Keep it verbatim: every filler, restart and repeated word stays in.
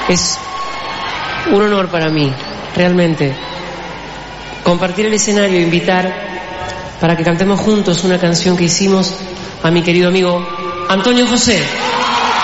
Es un honor para mí, realmente, compartir el escenario e invitar para que cantemos juntos una canción que hicimos a mi querido amigo Antonio José.